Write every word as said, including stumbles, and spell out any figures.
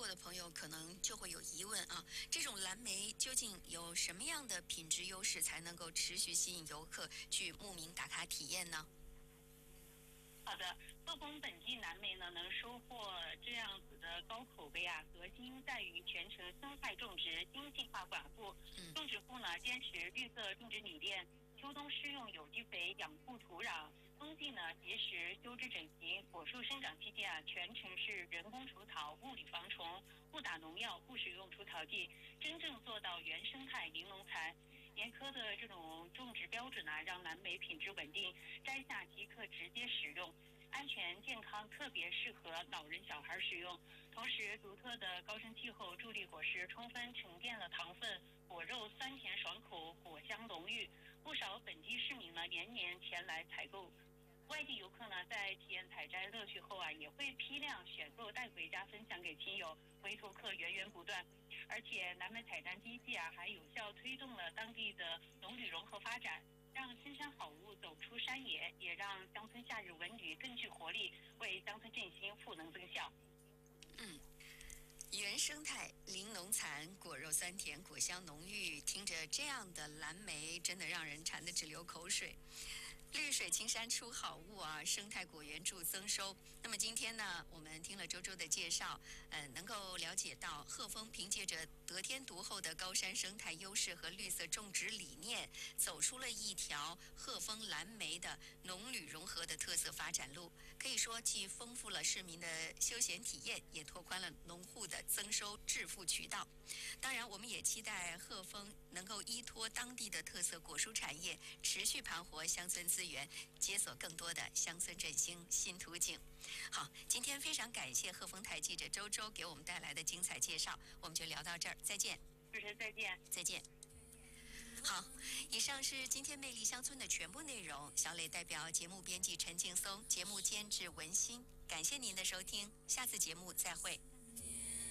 的朋友可能就会有疑问啊，这种蓝莓究竟有什么样的品质优势，才能够持续吸引游客去慕名打卡体验呢？ 好的，鹤峰本地蓝莓呢，能收获这样子的高口碑啊，核心在于全程生态种植、经济化管护。 嗯种植户呢坚持绿色种植理念，秋冬施用有机肥养护土壤，冬季呢及时修枝整形。果树生长期间啊，全程是人工除草、物理防虫，不打农药、不使用除草剂，真正做到原生态零农残。严苛的这种种植标准呢、啊，让蓝莓品质稳定，摘下即可直接使用。安全健康，特别适合老人小孩使用。同时，独特的高山气候助力果实充分沉淀了糖分，果肉酸甜爽口，果香浓郁。不少本地市民呢，年年前来采购。外地游客呢，在体验采摘乐趣后啊，也会批量选购带回家分享给亲友，回头客源源不断。而且，蓝莓采摘机器啊，还有效推动了当地的农旅融合发展，让新山好物走出山野，也让乡村夏日文旅更具活力，为乡村振兴赋能增效。 嗯。原生态、零农残、果肉酸甜、果香浓郁，听着这样的蓝莓，真的让人馋得直流口水。绿水青山出好物啊，生态果园助增收。那么今天呢，我们听了周周的介绍，呃，能够了解到鹤峰凭借着得天独厚的高山生态优势和绿色种植理念，走出了一条鹤峰蓝莓的农旅融合的特色发展路。可以说，既丰富了市民的休闲体验，也拓宽了农户的增收致富渠道。当然，我们也期待鹤峰能够依托当地的特色果蔬产业，持续盘活乡村资源，解锁更多的乡村振兴新途径。好，今天非常感谢鹤峰台记者周周给我们带来的精彩介绍，我们就聊到这儿，再见。 主持人再见。 再见。好，以上是今天魅力乡村的全部内容。小磊代表节目编辑陈劲松，节目监制文心，感谢您的收听，下次节目再会。